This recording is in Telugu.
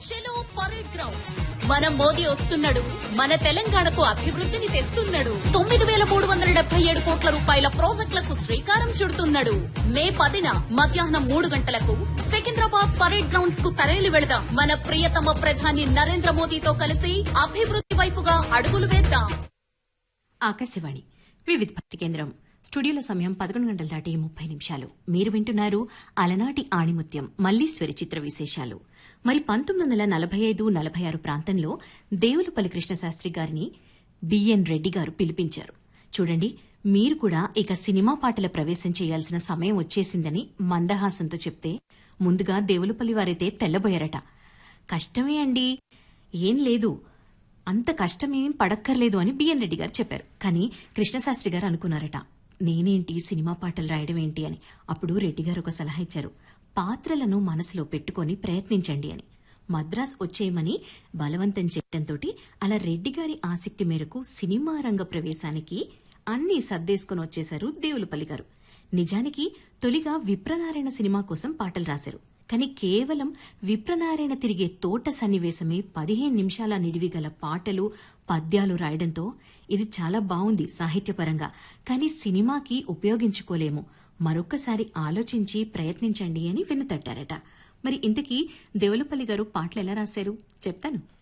చలో పరేడ్ గ్రౌండ్స్. మన మోదీ వస్తున్నాడు, మన తెలంగాణకు అభివృద్ధిని తెస్తున్నాడు. 9,377 కోట్ల రూపాయల ప్రాజెక్టులకు శ్రీకారం చుడుతున్నాడు. మే 10న మధ్యాహ్నం 3 గంటలకు సికింద్రాబాద్ పరేడ్ గ్రౌండ్స్ కు తరలి వెళదాం. మన ప్రియతమ ప్రధాని నరేంద్ర మోదీతో కలిసి అభివృద్ధి వైపుగా అడుగులు వేద్దాం. ఆకాశవాణి వివిధ భక్తి కేంద్రం. స్టూడియోలో సమయం 11 గంటలు దాటి 30 నిమిషాలు. మీరు వింటున్నారు అలనాటి ఆణిముత్యం మల్లీశ్వరి చిత్ర విశేషాలు. మరి 1945-46 ప్రాంతంలో దేవులపల్లి కృష్ణశాస్త్రి గారిని బిఎన్ రెడ్డి గారు పిలిపించారు. చూడండి, మీరు కూడా ఇక సినిమా పాటల ప్రవేశం చేయాల్సిన సమయం వచ్చేసిందని మందహాసంతో చెప్తే ముందుగా దేవులపల్లి వారైతే తెల్లబోయారట. కష్టమే అండి, ఏం లేదు, అంత కష్టమేం పడక్కర్లేదు అని బిఎన్ రెడ్డి గారు చెప్పారు. కానీ కృష్ణశాస్త్రి గారు అనుకున్నారట, నేనేంటి సినిమా పాటలు రాయడం ఏంటి అని. అప్పుడు రెడ్డి గారు ఒక సలహా ఇచ్చారు, పాత్రలను మనసులో పెట్టుకుని ప్రయత్నించండి అని. మద్రాస్ వచ్చేయమని బలవంతం చేయడంతో అలా రెడ్డి గారి ఆసక్తి మేరకు సినిమా రంగ ప్రవేశానికి అన్నీ సర్దేసుకుని వచ్చేశారు దేవులపల్లి గారు. నిజానికి తొలిగా విప్రనారాయణ సినిమా కోసం పాటలు రాశారు. కానీ కేవలం విప్రనారాయణ తిరిగే తోట సన్నివేశమే 15 నిమిషాల నిడివి గల పాటలు, పద్యాలు రాయడంతో ఇది చాలా బావుంది సాహిత్యపరంగా, కానీ సినిమాకి ఉపయోగించుకోలేము, మరొక్కసారి ఆలోచించి ప్రయత్నించండి అని వెన్నుతట్టారట. మరి ఇంతకీ దేవులపల్లి గారు పాటలు ఎలా రాశారు చెప్తాను.